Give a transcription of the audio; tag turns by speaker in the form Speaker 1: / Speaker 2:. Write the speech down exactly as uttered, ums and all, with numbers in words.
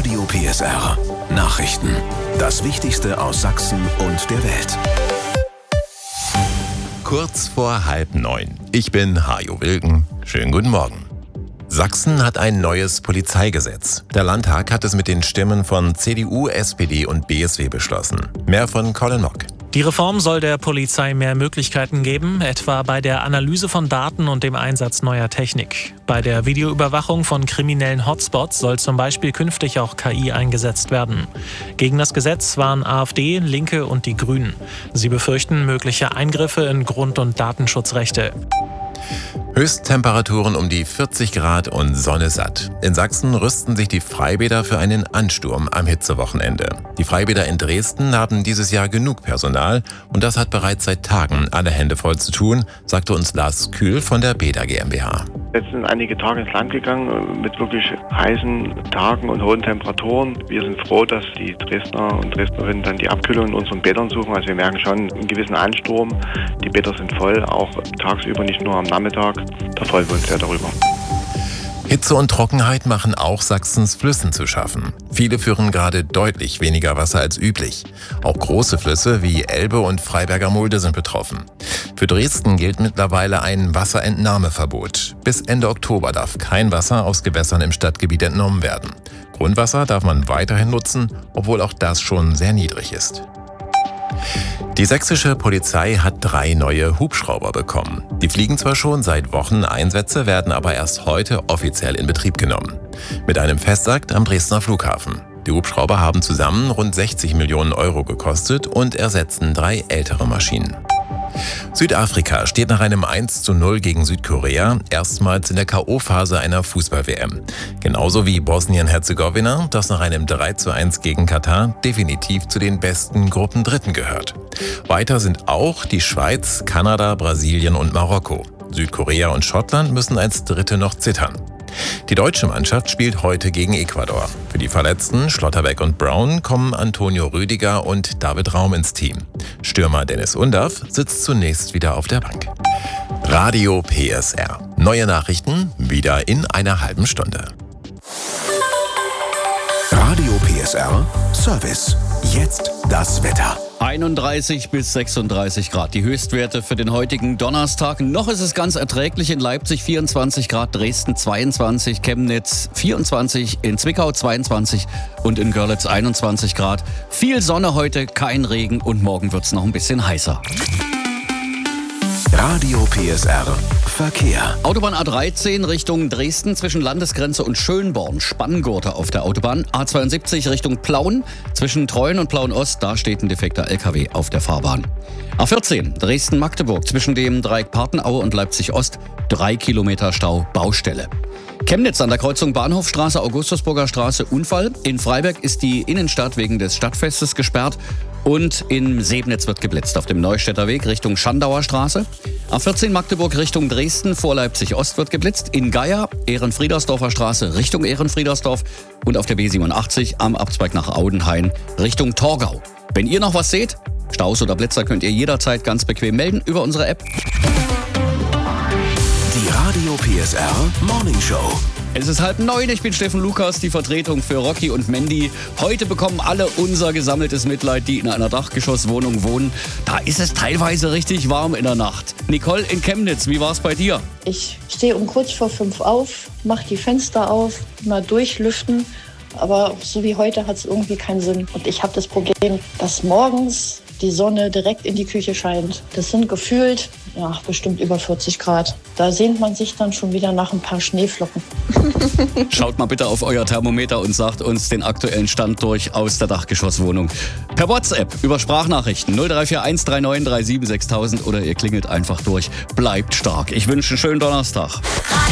Speaker 1: Radio P S R Nachrichten. Das Wichtigste aus Sachsen und der Welt.
Speaker 2: Kurz vor halb neun. Ich bin Hajo Wilken. Schönen guten Morgen. Sachsen hat ein neues Polizeigesetz. Der Landtag hat es mit den Stimmen von C D U, S P D und B S W beschlossen. Mehr von Colin Mock.
Speaker 3: Die Reform soll der Polizei mehr Möglichkeiten geben, etwa bei der Analyse von Daten und dem Einsatz neuer Technik. Bei der Videoüberwachung von kriminellen Hotspots soll zum Beispiel künftig auch K I eingesetzt werden. Gegen das Gesetz waren AfD, Linke und die Grünen. Sie befürchten mögliche Eingriffe in Grund- und Datenschutzrechte.
Speaker 2: Höchsttemperaturen um die vierzig Grad und Sonne satt. In Sachsen rüsten sich die Freibäder für einen Ansturm am Hitzewochenende. Die Freibäder in Dresden haben dieses Jahr genug Personal und das hat bereits seit Tagen alle Hände voll zu tun, sagte uns Lars Kühl von der Bäder GmbH.
Speaker 4: Jetzt sind einige Tage ins Land gegangen mit wirklich heißen Tagen und hohen Temperaturen. Wir sind froh, dass die Dresdner und Dresdnerinnen dann die Abkühlung in unseren Bädern suchen. Also wir merken schon einen gewissen Ansturm. Die Bäder sind voll, auch tagsüber, nicht nur am Nachmittag. Da freuen wir uns sehr darüber.
Speaker 2: Hitze und Trockenheit machen auch Sachsens Flüssen zu schaffen. Viele führen gerade deutlich weniger Wasser als üblich. Auch große Flüsse wie Elbe und Freiberger Mulde sind betroffen. Für Dresden gilt mittlerweile ein Wasserentnahmeverbot. Bis Ende Oktober darf kein Wasser aus Gewässern im Stadtgebiet entnommen werden. Grundwasser darf man weiterhin nutzen, obwohl auch das schon sehr niedrig ist. Die sächsische Polizei hat drei neue Hubschrauber bekommen. Die fliegen zwar schon seit Wochen Einsätze, werden aber erst heute offiziell in Betrieb genommen. Mit einem Festakt am Dresdner Flughafen. Die Hubschrauber haben zusammen rund sechzig Millionen Euro gekostet und ersetzen drei ältere Maschinen. Südafrika steht nach einem eins zu null gegen Südkorea erstmals in der K O-Phase einer Fußball-W M. Genauso wie Bosnien-Herzegowina, das nach einem drei zu eins gegen Katar definitiv zu den besten Gruppendritten gehört. Weiter sind auch die Schweiz, Kanada, Brasilien und Marokko. Südkorea und Schottland müssen als Dritte noch zittern. Die deutsche Mannschaft spielt heute gegen Ecuador. Für die Verletzten Schlotterbeck und Brown kommen Antonio Rüdiger und David Raum ins Team. Stürmer Dennis Undaff sitzt zunächst wieder auf der Bank. Radio P S R. Neue Nachrichten wieder in einer halben Stunde.
Speaker 1: Radio P S R Service. Jetzt das Wetter.
Speaker 5: einunddreißig bis sechsunddreißig Grad, die Höchstwerte für den heutigen Donnerstag. Noch ist es ganz erträglich in Leipzig vierundzwanzig Grad, Dresden zweiundzwanzig, Chemnitz vierundzwanzig, in Zwickau zweiundzwanzig und in Görlitz einundzwanzig Grad. Viel Sonne heute, kein Regen und morgen wird es noch ein bisschen heißer.
Speaker 1: Radio P S R Verkehr.
Speaker 5: Autobahn A dreizehn Richtung Dresden zwischen Landesgrenze und Schönborn. Spanngurte auf der Autobahn. A zweiundsiebzig Richtung Plauen. Zwischen Treuen und Plauen-Ost, da steht ein defekter L K W auf der Fahrbahn. A vierzehn Dresden-Magdeburg zwischen dem Dreieck Partenaue und Leipzig-Ost. Drei Kilometer Stau, Baustelle. Chemnitz an der Kreuzung Bahnhofstraße, Augustusburger Straße, Unfall. In Freiberg ist die Innenstadt wegen des Stadtfestes gesperrt. Und in Sebnitz wird geblitzt auf dem Neustädter Weg Richtung Schandauer Straße. A vierzehn Magdeburg Richtung Dresden, vor Leipzig-Ost wird geblitzt. In Geier, Ehrenfriedersdorfer Straße Richtung Ehrenfriedersdorf. Und auf der B siebenundachtzig am Abzweig nach Audenhain Richtung Torgau. Wenn ihr noch was seht, Staus oder Blitzer, könnt ihr jederzeit ganz bequem melden über unsere App.
Speaker 1: Die Radio P S R Morning Show.
Speaker 5: Es ist halb neun, ich bin Steffen Lukas, die Vertretung für Rocky und Mandy. Heute bekommen alle unser gesammeltes Mitleid, die in einer Dachgeschosswohnung wohnen. Da ist es teilweise richtig warm in der Nacht. Nicole in Chemnitz, wie war's bei dir?
Speaker 6: Ich stehe um kurz vor fünf auf, mache die Fenster auf, mal durchlüften. Aber so wie heute hat es irgendwie keinen Sinn. Und ich habe das Problem, dass morgens die Sonne direkt in die Küche scheint. Das sind gefühlt, ja, bestimmt über vierzig Grad. Da sehnt man sich dann schon wieder nach ein paar Schneeflocken.
Speaker 5: Schaut mal bitte auf euer Thermometer und sagt uns den aktuellen Stand durch aus der Dachgeschosswohnung. Per WhatsApp über Sprachnachrichten null drei vier eins drei neun drei sieben sechstausend oder ihr klingelt einfach durch. Bleibt stark. Ich wünsche einen schönen Donnerstag.